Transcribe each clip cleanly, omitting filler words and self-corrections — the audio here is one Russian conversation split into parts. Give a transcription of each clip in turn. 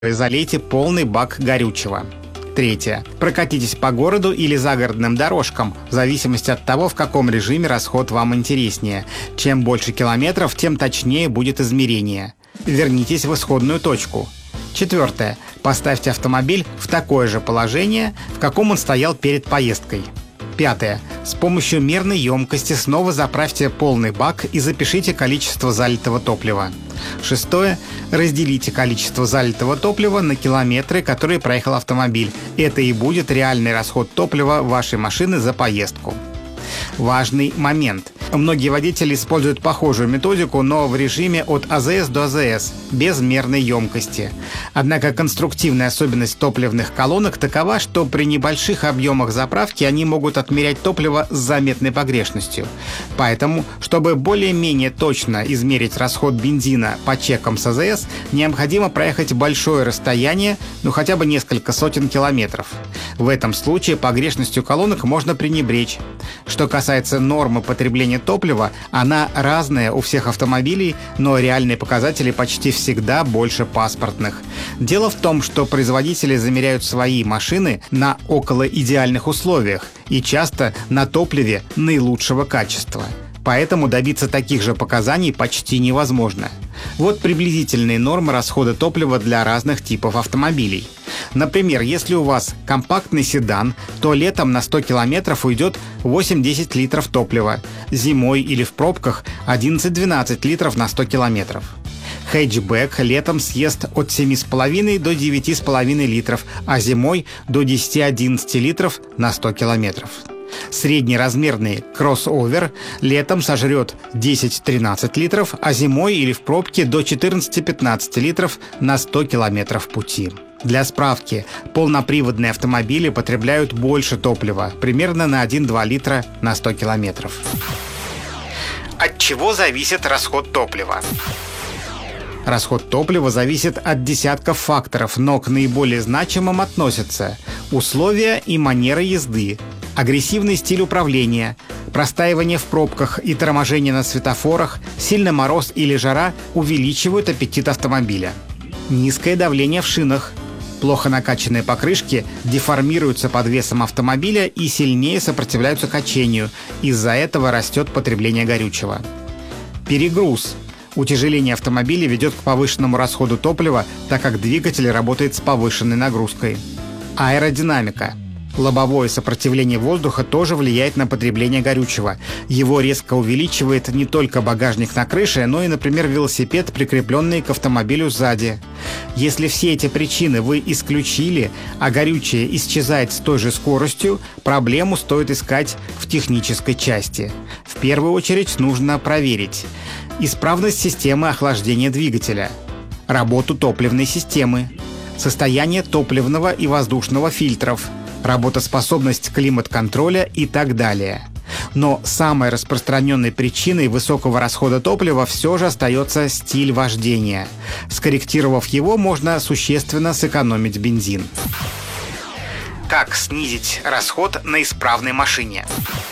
Залейте полный бак горючего. Третье. Прокатитесь по городу или загородным дорожкам, в зависимости от того, в каком режиме расход вам интереснее. Чем больше километров, тем точнее будет измерение. Вернитесь в исходную точку. Четвертое. Поставьте автомобиль в такое же положение, в каком он стоял перед поездкой. Пятое. С помощью мерной емкости снова заправьте полный бак и запишите количество залитого топлива. Шестое. Разделите количество залитого топлива на километры, которые проехал автомобиль. Это и будет реальный расход топлива вашей машины за поездку. Важный момент. Многие водители используют похожую методику, но в режиме от АЗС до АЗС, без мерной емкости. Однако конструктивная особенность топливных колонок такова, что при небольших объемах заправки они могут отмерять топливо с заметной погрешностью. Поэтому, чтобы более-менее точно измерить расход бензина по чекам с АЗС, необходимо проехать большое расстояние, хотя бы несколько сотен километров. В этом случае погрешностью колонок можно пренебречь. Что касается нормы потребления топлива, она разная у всех автомобилей, но реальные показатели почти всегда больше паспортных. Дело в том, что производители замеряют свои машины на около идеальных условиях и часто на топливе наилучшего качества. Поэтому добиться таких же показаний почти невозможно. Вот приблизительные нормы расхода топлива для разных типов автомобилей. Например, если у вас компактный седан, то летом на 100 километров уйдет 8-10 литров топлива, зимой или в пробках 11-12 литров на 100 километров. Хэтчбэк летом съест от 7,5 до 9,5 литров, а зимой до 10-11 литров на 100 километров. Среднеразмерный кроссовер летом сожрет 10-13 литров, а зимой или в пробке до 14-15 литров на 100 километров пути. Для справки, полноприводные автомобили потребляют больше топлива, примерно на 1-2 литра на 100 километров. От чего зависит расход топлива? Расход топлива зависит от десятков факторов, но к наиболее значимым относятся условия и манера езды, агрессивный стиль управления, простаивание в пробках и торможение на светофорах, сильный мороз или жара увеличивают аппетит автомобиля. Низкое давление в шинах. Плохо накачанные покрышки деформируются под весом автомобиля и сильнее сопротивляются качению. Из-за этого растет потребление горючего. Перегруз. Утяжеление автомобиля ведет к повышенному расходу топлива, так как двигатель работает с повышенной нагрузкой. Аэродинамика. Лобовое сопротивление воздуха тоже влияет на потребление горючего. Его резко увеличивает не только багажник на крыше, но и, например, велосипед, прикрепленный к автомобилю сзади. Если все эти причины вы исключили, а горючее исчезает с той же скоростью, проблему стоит искать в технической части. В первую очередь нужно проверить исправность системы охлаждения двигателя, работу топливной системы, состояние топливного и воздушного фильтров, работоспособность климат-контроля и так далее. Но самой распространенной причиной высокого расхода топлива все же остается стиль вождения. Скорректировав его, можно существенно сэкономить бензин. Как снизить расход на исправной машине?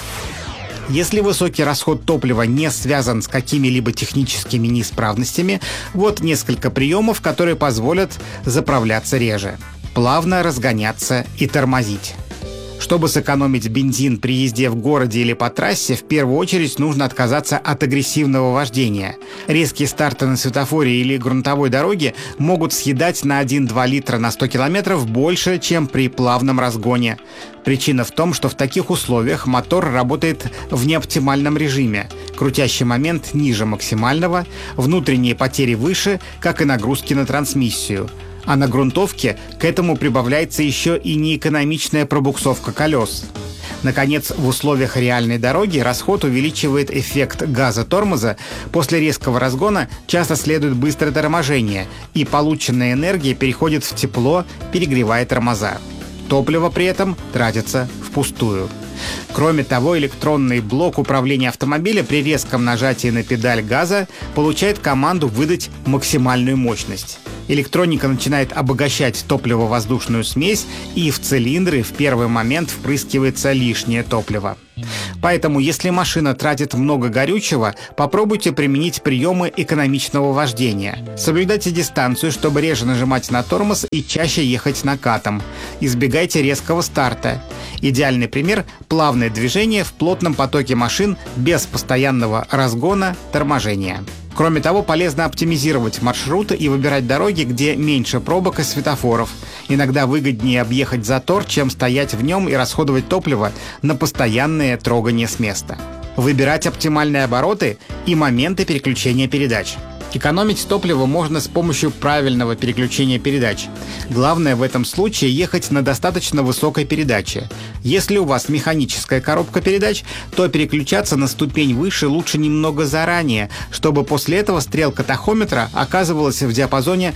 Если высокий расход топлива не связан с какими-либо техническими неисправностями, вот несколько приемов, которые позволят заправляться реже. Плавно разгоняться и тормозить. Чтобы сэкономить бензин при езде в городе или по трассе, в первую очередь нужно отказаться от агрессивного вождения. Резкие старты на светофоре или грунтовой дороге могут съедать на 1-2 литра на 100 километров больше, чем при плавном разгоне. Причина в том, что в таких условиях мотор работает в неоптимальном режиме. Крутящий момент ниже максимального, внутренние потери выше, как и нагрузки на трансмиссию. А на грунтовке к этому прибавляется еще и неэкономичная пробуксовка колес. Наконец, в условиях реальной дороги расход увеличивает эффект газа тормоза. После резкого разгона часто следует быстрое торможение, и полученная энергия переходит в тепло, перегревая тормоза. Топливо при этом тратится впустую. Кроме того, электронный блок управления автомобиля при резком нажатии на педаль газа получает команду выдать максимальную мощность. Электроника начинает обогащать топливо-воздушную смесь, и в цилиндры в первый момент впрыскивается лишнее топливо. Поэтому, если машина тратит много горючего, попробуйте применить приемы экономичного вождения. Соблюдайте дистанцию, чтобы реже нажимать на тормоз и чаще ехать накатом. Избегайте резкого старта. Идеальный пример – плавное движение в плотном потоке машин без постоянного разгона, торможения. Кроме того, полезно оптимизировать маршруты и выбирать дороги, где меньше пробок и светофоров. Иногда выгоднее объехать затор, чем стоять в нем и расходовать топливо на постоянное трогание с места. Выбирать оптимальные обороты и моменты переключения передач. Экономить топливо можно с помощью правильного переключения передач. Главное в этом случае ехать на достаточно высокой передаче. Если у вас механическая коробка передач, то переключаться на ступень выше лучше немного заранее, чтобы после этого стрелка тахометра оказывалась в диапазоне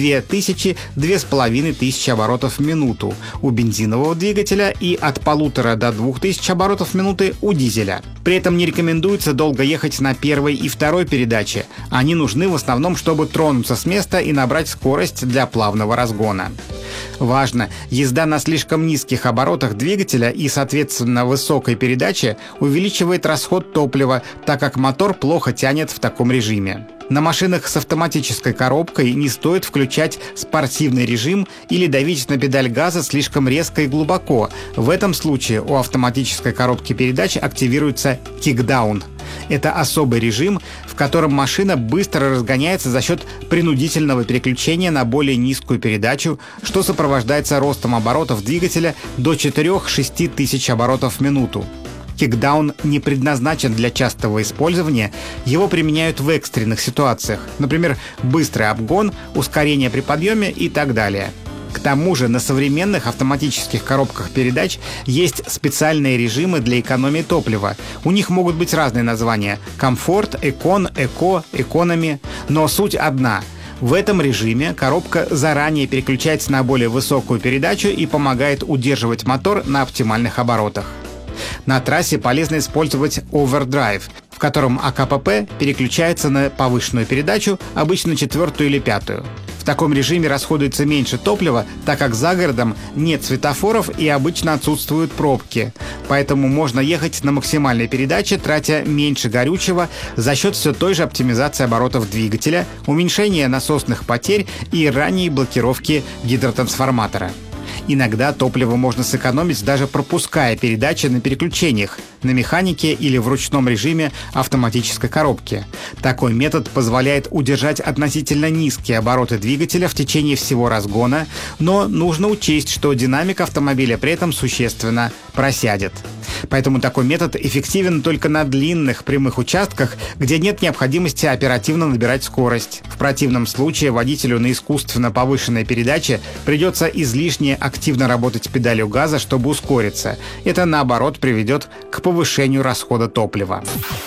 2000-2500 оборотов в минуту у бензинового двигателя и от 1500 до 2000 оборотов в минуту у дизеля. При этом не рекомендуется долго ехать на первой и второй передаче. Они нужны в основном, чтобы тронуться с места и набрать скорость для плавного разгона. Важно, езда на слишком низких оборотах двигателя и, соответственно, высокой передаче увеличивает расход топлива, так как мотор плохо тянет в таком режиме. На машинах с автоматической коробкой не стоит включать спортивный режим или давить на педаль газа слишком резко и глубоко. В этом случае у автоматической коробки передач активируется кикдаун. Это особый режим, в котором машина быстро разгоняется за счет принудительного переключения на более низкую передачу, что сопровождается ростом оборотов двигателя до 4-6 тысяч оборотов в минуту. Кикдаун не предназначен для частого использования, его применяют в экстренных ситуациях, например, быстрый обгон, ускорение при подъеме и так далее. К тому же на современных автоматических коробках передач есть специальные режимы для экономии топлива. У них могут быть разные названия – комфорт, экон, эко, экономи, но суть одна – в этом режиме коробка заранее переключается на более высокую передачу и помогает удерживать мотор на оптимальных оборотах. На трассе полезно использовать овердрайв, в котором АКПП переключается на повышенную передачу, обычно 4-ю или 5-ю. В таком режиме расходуется меньше топлива, так как за городом нет светофоров и обычно отсутствуют пробки. Поэтому можно ехать на максимальной передаче, тратя меньше горючего за счет все той же оптимизации оборотов двигателя, уменьшения насосных потерь и ранней блокировки гидротрансформатора. Иногда топливо можно сэкономить, даже пропуская передачи на переключениях, на механике или в ручном режиме автоматической коробки. Такой метод позволяет удержать относительно низкие обороты двигателя в течение всего разгона, но нужно учесть, что динамика автомобиля при этом существенно просядет. Поэтому такой метод эффективен только на длинных прямых участках, где нет необходимости оперативно набирать скорость. В противном случае водителю на искусственно повышенной передаче придется излишне активно работать педалью газа, чтобы ускориться. Это, наоборот, приведет к повышению расхода топлива.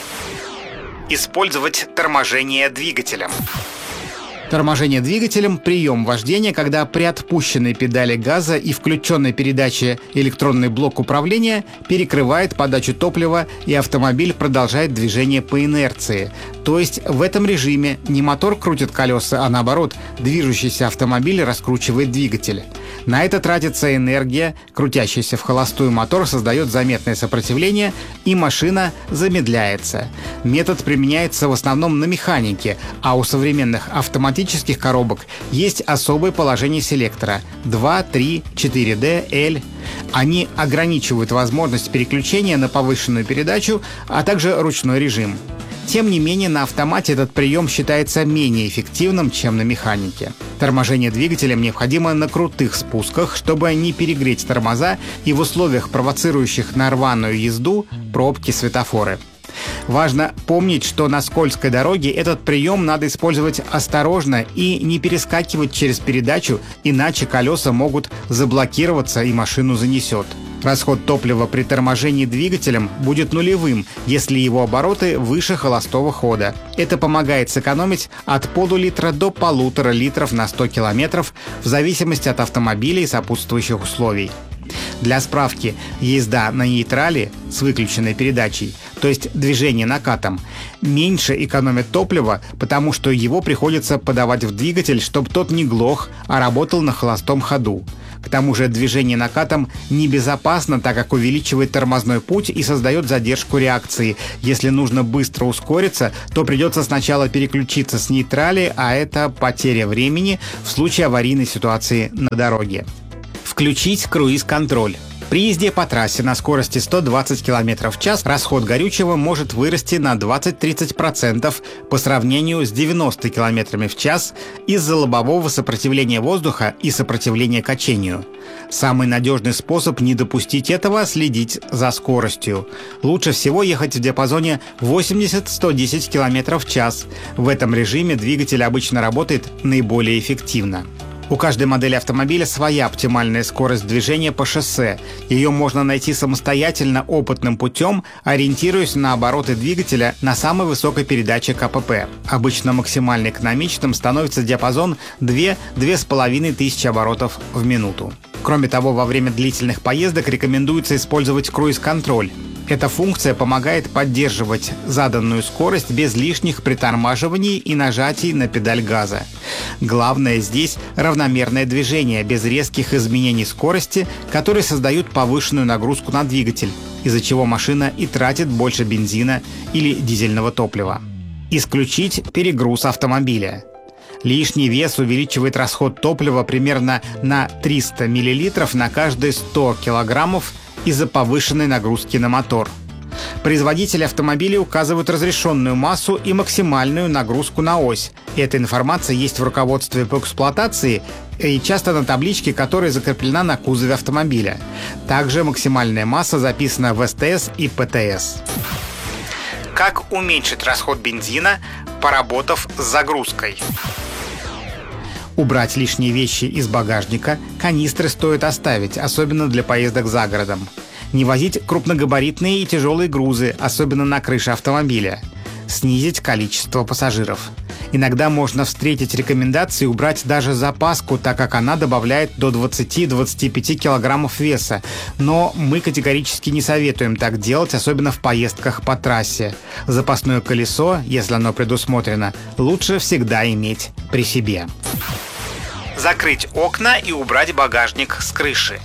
Использовать торможение двигателем. Торможение двигателем – прием вождения, когда при отпущенной педали газа и включенной передаче электронный блок управления перекрывает подачу топлива, и автомобиль продолжает движение по инерции. То есть в этом режиме не мотор крутит колеса, а наоборот, движущийся автомобиль раскручивает двигатель. На это тратится энергия, крутящийся в холостую мотор создает заметное сопротивление, и машина замедляется. Метод применяется в основном на механике, а у современных автоматических коробок есть особое положение селектора 2, 3, 4D, L. Они ограничивают возможность переключения на повышенную передачу, а также ручной режим. Тем не менее, на автомате этот прием считается менее эффективным, чем на механике. Торможение двигателем необходимо на крутых спусках, чтобы не перегреть тормоза и в условиях, провоцирующих на рваную езду, пробки, светофоры. Важно помнить, что на скользкой дороге этот прием надо использовать осторожно и не перескакивать через передачу, иначе колеса могут заблокироваться и машину занесет. Расход топлива при торможении двигателем будет нулевым, если его обороты выше холостого хода. Это помогает сэкономить от полулитра до 1,5 литров на 100 километров в зависимости от автомобиля и сопутствующих условий. Для справки, езда на нейтрале с выключенной передачей то есть движение накатом, меньше экономит топливо, потому что его приходится подавать в двигатель, чтобы тот не глох, а работал на холостом ходу. К тому же движение накатом небезопасно, так как увеличивает тормозной путь и создает задержку реакции. Если нужно быстро ускориться, то придется сначала переключиться с нейтрали, а это потеря времени в случае аварийной ситуации на дороге. Включить круиз-контроль. При езде по трассе на скорости 120 км в час расход горючего может вырасти на 20-30% по сравнению с 90 км в час из-за лобового сопротивления воздуха и сопротивления качению. Самый надежный способ не допустить этого – следить за скоростью. Лучше всего ехать в диапазоне 80-110 км в час. В этом режиме двигатель обычно работает наиболее эффективно. У каждой модели автомобиля своя оптимальная скорость движения по шоссе. Ее можно найти самостоятельно опытным путем, ориентируясь на обороты двигателя на самой высокой передаче КПП. Обычно максимально экономичным становится диапазон 2-2,5 тысячи оборотов в минуту. Кроме того, во время длительных поездок рекомендуется использовать круиз-контроль. Эта функция помогает поддерживать заданную скорость без лишних притормаживаний и нажатий на педаль газа. Главное здесь равномерное движение без резких изменений скорости, которые создают повышенную нагрузку на двигатель, из-за чего машина и тратит больше бензина или дизельного топлива. Исключить перегруз автомобиля. Лишний вес увеличивает расход топлива примерно на 300 мл на каждые 100 килограммов из-за повышенной нагрузки на мотор. Производители автомобилей указывают разрешенную массу и максимальную нагрузку на ось. Эта информация есть в руководстве по эксплуатации и часто на табличке, которая закреплена на кузове автомобиля. Также максимальная масса записана в СТС и ПТС. Как уменьшить расход бензина, поработав с загрузкой? Убрать лишние вещи из багажника, канистры стоит оставить, особенно для поездок за городом. Не возить крупногабаритные и тяжелые грузы, особенно на крыше автомобиля. Снизить количество пассажиров. Иногда можно встретить рекомендации убрать даже запаску, так как она добавляет до 20-25 килограммов веса. Но мы категорически не советуем так делать, особенно в поездках по трассе. Запасное колесо, если оно предусмотрено, лучше всегда иметь при себе. Закрыть окна и убрать багажник с крыши.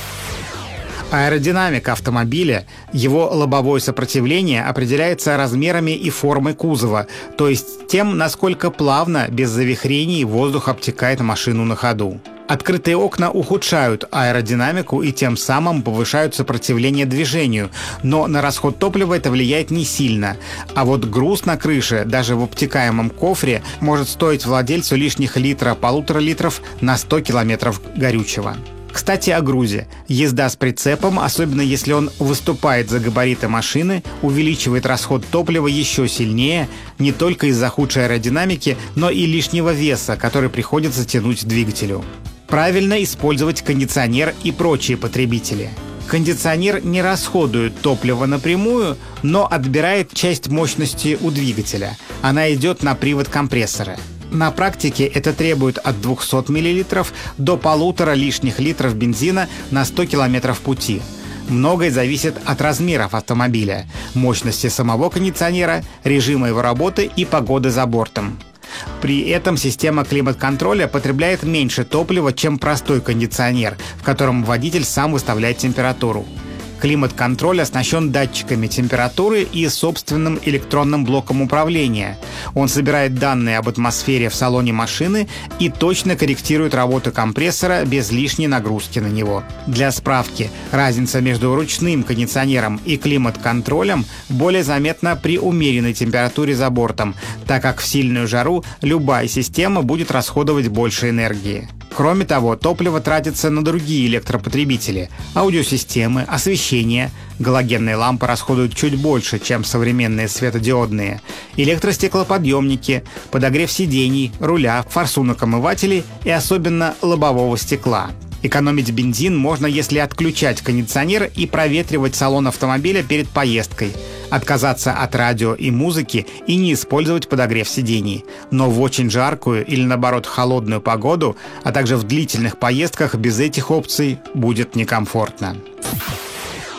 Аэродинамика автомобиля, его лобовое сопротивление определяется размерами и формой кузова, то есть тем, насколько плавно, без завихрений, воздух обтекает машину на ходу. Открытые окна ухудшают аэродинамику и тем самым повышают сопротивление движению, но на расход топлива это влияет не сильно. А вот груз на крыше, даже в обтекаемом кофре, может стоить владельцу лишних литра-1,5 литров на 100 километров горючего. Кстати, о грузе. Езда с прицепом, особенно если он выступает за габариты машины, увеличивает расход топлива еще сильнее, не только из-за худшей аэродинамики, но и лишнего веса, который приходится тянуть двигателю. Правильно использовать кондиционер и прочие потребители. Кондиционер не расходует топливо напрямую, но отбирает часть мощности у двигателя. Она идет на привод компрессора. На практике это требует от 200 мл до 1,5 лишних литров бензина на 100 км пути. Многое зависит от размеров автомобиля, мощности самого кондиционера, режима его работы и погоды за бортом. При этом система климат-контроля потребляет меньше топлива, чем простой кондиционер, в котором водитель сам выставляет температуру. Климат-контроль оснащен датчиками температуры и собственным электронным блоком управления. Он собирает данные об атмосфере в салоне машины и точно корректирует работу компрессора без лишней нагрузки на него. Для справки, разница между ручным кондиционером и климат-контролем более заметна при умеренной температуре за бортом, так как в сильную жару любая система будет расходовать больше энергии. Кроме того, топливо тратится на другие электропотребители – аудиосистемы, освещение. Галогенные лампы расходуют чуть больше, чем современные светодиодные. Электростеклоподъемники, подогрев сидений, руля, форсунок-омывателей и особенно лобового стекла. Экономить бензин можно, если отключать кондиционер и проветривать салон автомобиля перед поездкой, отказаться от радио и музыки и не использовать подогрев сидений. Но в очень жаркую или, наоборот, холодную погоду, а также в длительных поездках без этих опций будет некомфортно.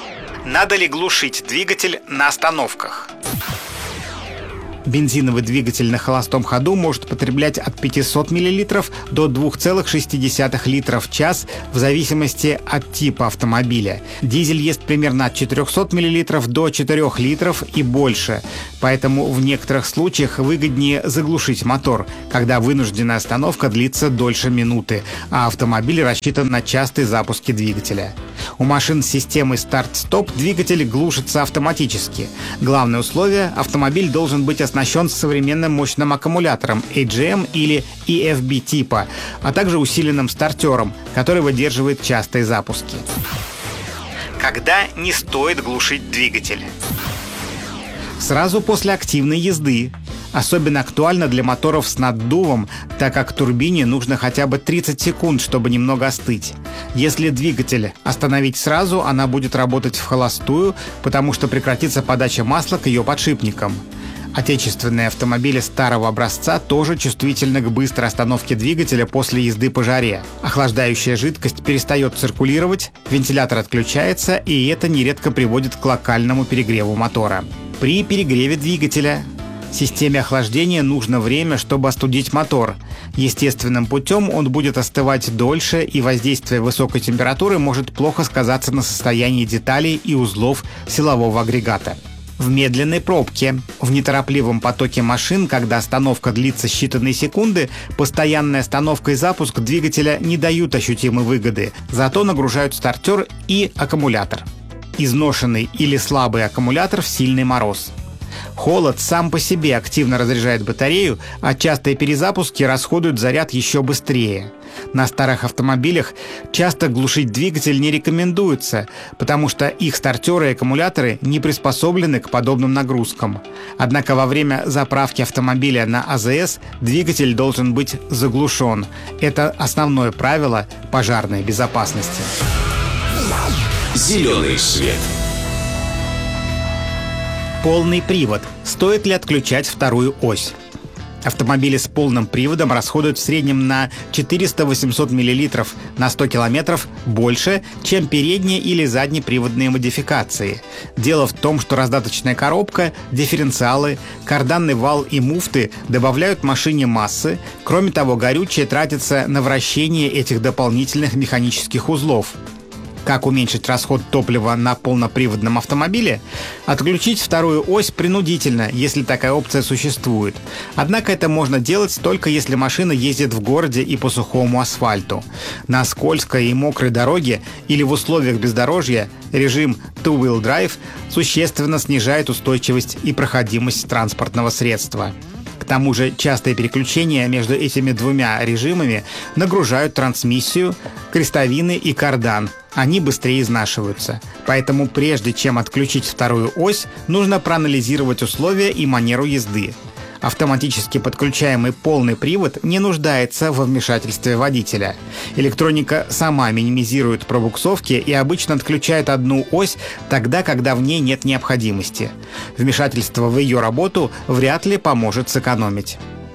Надо ли глушить двигатель на остановках? Бензиновый двигатель на холостом ходу может потреблять от 500 мл до 2,6 литра в час в зависимости от типа автомобиля. Дизель ест примерно от 400 мл до 4 литров и больше, поэтому в некоторых случаях выгоднее заглушить мотор, когда вынужденная остановка длится дольше минуты, а автомобиль рассчитан на частые запуски двигателя. У машин с системой старт-стоп двигатель глушится автоматически. Главное условие – автомобиль должен быть оснащен современным мощным аккумулятором AGM или EFB типа, а также усиленным стартером, который выдерживает частые запуски. Когда не стоит глушить двигатель? Сразу после активной езды. Особенно актуально для моторов с наддувом, так как турбине нужно хотя бы 30 секунд, чтобы немного остыть. Если двигатель остановить сразу, она будет работать в холостую, потому что прекратится подача масла к ее подшипникам. Отечественные автомобили старого образца тоже чувствительны к быстрой остановке двигателя после езды по жаре. Охлаждающая жидкость перестает циркулировать, вентилятор отключается, и это нередко приводит к локальному перегреву мотора. При перегреве двигателя системе охлаждения нужно время, чтобы остудить мотор. Естественным путем он будет остывать дольше, и воздействие высокой температуры может плохо сказаться на состоянии деталей и узлов силового агрегата. В медленной пробке, в неторопливом потоке машин, когда остановка длится считанные секунды, постоянная остановка и запуск двигателя не дают ощутимой выгоды, зато нагружают стартер и аккумулятор. Изношенный или слабый аккумулятор в сильный мороз. Холод сам по себе активно разряжает батарею, а частые перезапуски расходуют заряд еще быстрее. На старых автомобилях часто глушить двигатель не рекомендуется, потому что их стартеры и аккумуляторы не приспособлены к подобным нагрузкам. Однако во время заправки автомобиля на АЗС двигатель должен быть заглушен. Это основное правило пожарной безопасности. Зеленый свет. Полный привод. Стоит ли отключать вторую ось? Автомобили с полным приводом расходуют в среднем на 400-800 мл на 100 км больше, чем передние или заднеприводные модификации. Дело в том, что раздаточная коробка, дифференциалы, карданный вал и муфты добавляют машине массы. Кроме того, горючее тратится на вращение этих дополнительных механических узлов. Как уменьшить расход топлива на полноприводном автомобиле? Отключить вторую ось принудительно, если такая опция существует. Однако это можно делать только если машина ездит в городе и по сухому асфальту. На скользкой и мокрой дороге или в условиях бездорожья режим Two-Wheel Drive существенно снижает устойчивость и проходимость транспортного средства. К тому же частые переключения между этими двумя режимами нагружают трансмиссию, крестовины и кардан. Они быстрее изнашиваются. Поэтому прежде чем отключить вторую ось, нужно проанализировать условия и манеру езды. Автоматически подключаемый полный привод не нуждается во вмешательстве водителя. Электроника сама минимизирует пробуксовки и обычно отключает одну ось тогда, когда в ней нет необходимости. Вмешательство в ее работу вряд ли поможет сэкономить.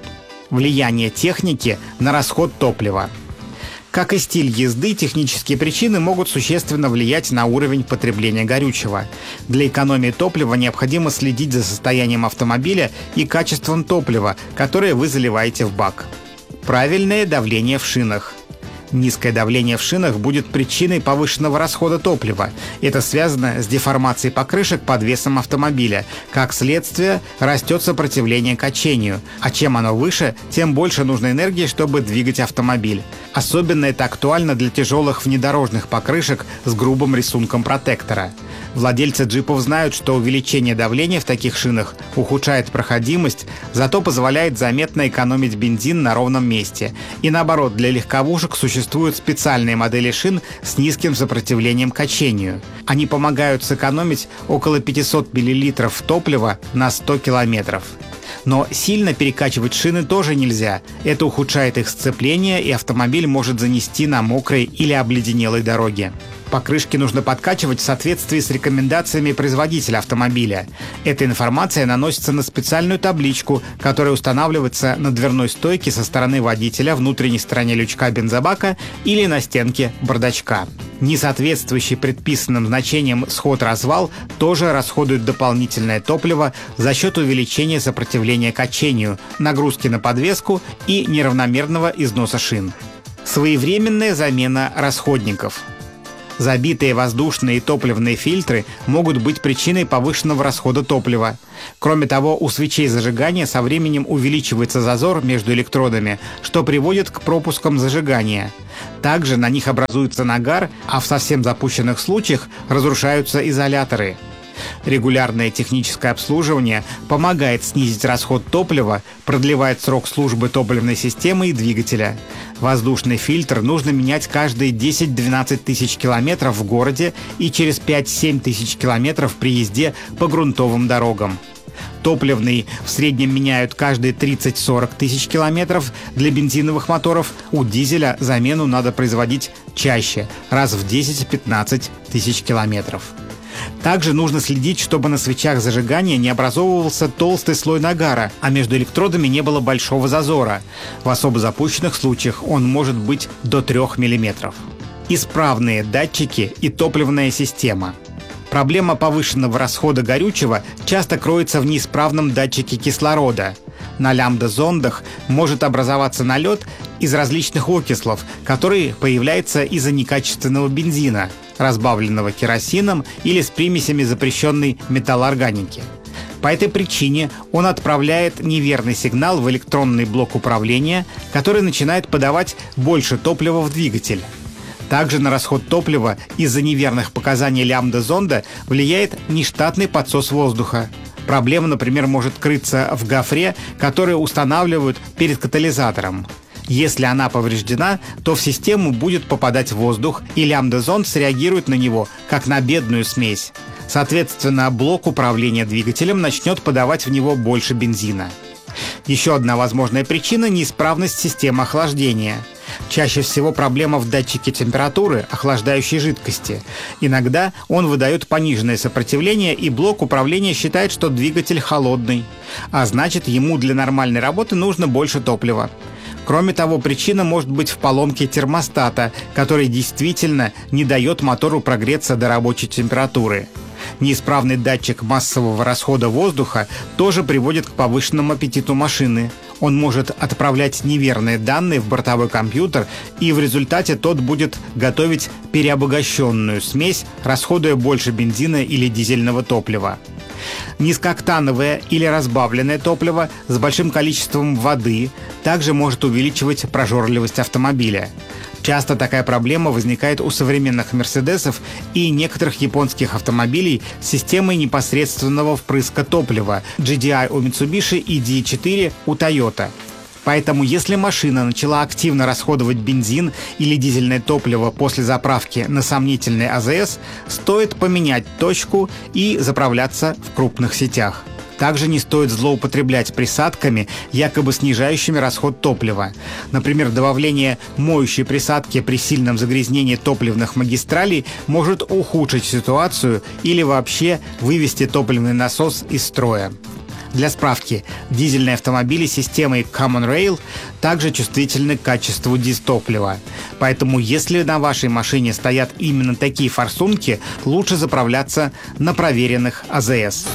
Влияние техники на расход топлива. Как и стиль езды, технические причины могут существенно влиять на уровень потребления горючего. Для экономии топлива необходимо следить за состоянием автомобиля и качеством топлива, которое вы заливаете в бак. Правильное давление в шинах. Низкое давление в шинах будет причиной повышенного расхода топлива. Это связано с деформацией покрышек под весом автомобиля. Как следствие, растет сопротивление качению. А чем оно выше, тем больше нужно энергии, чтобы двигать автомобиль. Особенно это актуально для тяжелых внедорожных покрышек с грубым рисунком протектора. Владельцы джипов знают, что увеличение давления в таких шинах ухудшает проходимость, зато позволяет заметно экономить бензин на ровном месте. И наоборот, для легковушек существуют специальные модели шин с низким сопротивлением качению. Они помогают сэкономить около 500 мл топлива на 100 км. Но сильно перекачивать шины тоже нельзя. Это ухудшает их сцепление, и автомобиль может занести на мокрой или обледенелой дороге. Покрышки нужно подкачивать в соответствии с рекомендациями производителя автомобиля. Эта информация наносится на специальную табличку, которая устанавливается на дверной стойке со стороны водителя, внутренней стороне лючка бензобака или на стенке бардачка. Несоответствующий предписанным значениям сход-развал тоже расходует дополнительное топливо за счет увеличения сопротивления качению, нагрузки на подвеску и неравномерного износа шин. Своевременная замена расходников. Забитые воздушные и топливные фильтры могут быть причиной повышенного расхода топлива. Кроме того, у свечей зажигания со временем увеличивается зазор между электродами, что приводит к пропускам зажигания. Также на них образуется нагар, а в совсем запущенных случаях разрушаются изоляторы. Регулярное техническое обслуживание помогает снизить расход топлива, продлевает срок службы топливной системы и двигателя. Воздушный фильтр нужно менять каждые 10-12 тысяч километров в городе и через 5-7 тысяч километров при езде по грунтовым дорогам. Топливный в среднем меняют каждые 30-40 тысяч километров. Для бензиновых моторов у дизеля замену надо производить чаще, раз в 10-15 тысяч километров. Также нужно следить, чтобы на свечах зажигания не образовывался толстый слой нагара, а между электродами не было большого зазора. В особо запущенных случаях он может быть до 3 мм. Исправные датчики и топливная система. Проблема повышенного расхода горючего часто кроется в неисправном датчике кислорода. На лямбда-зондах может образоваться налет из различных окислов, который появляется из-за некачественного бензина, разбавленного керосином или с примесями запрещенной металлоорганики. По этой причине он отправляет неверный сигнал в электронный блок управления, который начинает подавать больше топлива в двигатель. Также на расход топлива из-за неверных показаний лямбда-зонда влияет нештатный подсос воздуха. Проблема, например, может крыться в гофре, который устанавливают перед катализатором. Если она повреждена, то в систему будет попадать воздух, и лямбда-зонд среагирует на него, как на бедную смесь. Соответственно, блок управления двигателем начнет подавать в него больше бензина. Еще одна возможная причина – неисправность системы охлаждения. Чаще всего проблема в датчике температуры охлаждающей жидкости. Иногда он выдает пониженное сопротивление, и блок управления считает, что двигатель холодный. А значит, ему для нормальной работы нужно больше топлива. Кроме того, причина может быть в поломке термостата, который действительно не дает мотору прогреться до рабочей температуры. Неисправный датчик массового расхода воздуха тоже приводит к повышенному аппетиту машины. Он может отправлять неверные данные в бортовой компьютер, и в результате тот будет готовить переобогащенную смесь, расходуя больше бензина или дизельного топлива. Низкооктановое или разбавленное топливо с большим количеством воды также может увеличивать прожорливость автомобиля. Часто такая проблема возникает у современных «Мерседесов» и некоторых японских автомобилей с системой непосредственного впрыска топлива GDI у Mitsubishi и D4 у Toyota. Поэтому, если машина начала активно расходовать бензин или дизельное топливо после заправки на сомнительный АЗС, стоит поменять точку и заправляться в крупных сетях. Также не стоит злоупотреблять присадками, якобы снижающими расход топлива. Например, добавление моющей присадки при сильном загрязнении топливных магистралей может ухудшить ситуацию или вообще вывести топливный насос из строя. Для справки, дизельные автомобили системой Common Rail также чувствительны к качеству дизтоплива. Поэтому, если на вашей машине стоят именно такие форсунки, лучше заправляться на проверенных АЗС.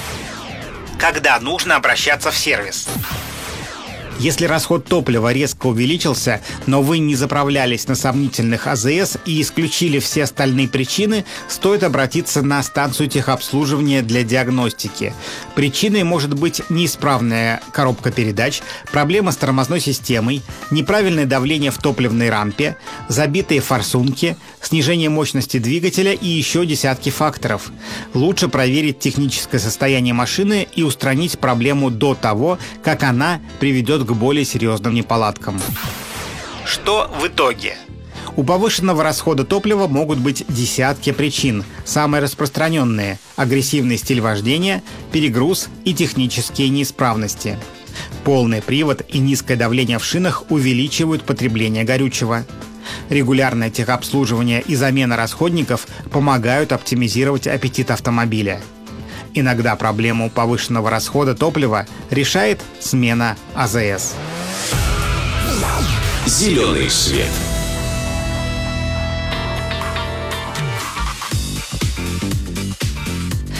Когда нужно обращаться в сервис? Если расход топлива резко увеличился, но вы не заправлялись на сомнительных АЗС и исключили все остальные причины, стоит обратиться на станцию техобслуживания для диагностики. Причиной может быть неисправная коробка передач, проблема с тормозной системой, неправильное давление в топливной рампе, забитые форсунки, снижение мощности двигателя и еще десятки факторов. Лучше проверить техническое состояние машины и устранить проблему до того, как она приведет к более серьезным неполадкам. Что в итоге? У повышенного расхода топлива могут быть десятки причин. Самые распространенные – агрессивный стиль вождения, перегруз и технические неисправности. Полный привод и низкое давление в шинах увеличивают потребление горючего. Регулярное техобслуживание и замена расходников помогают оптимизировать аппетит автомобиля. Иногда проблему повышенного расхода топлива решает смена АЗС. Зеленый свет.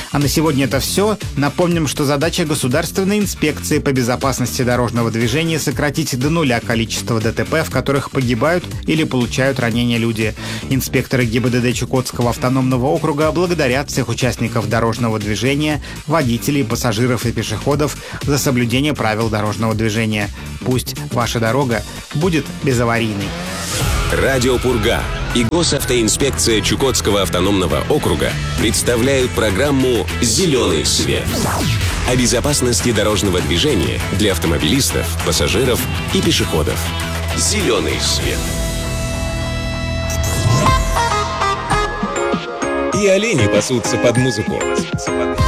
А на сегодня это все. Напомним, что задача Государственной инспекции по безопасности дорожного движения сократить до нуля количество ДТП, в которых погибают или получают ранения люди. Инспекторы ГИБДД Чукотского автономного округа благодарят всех участников дорожного движения, водителей, пассажиров и пешеходов за соблюдение правил дорожного движения. Пусть ваша дорога будет безаварийной. Радио Пурга и Госавтоинспекция Чукотского автономного округа представляют программу «Зеленый свет» о безопасности дорожного движения для автомобилистов, пассажиров и пешеходов. «Зеленый свет». И олени пасутся под музыку.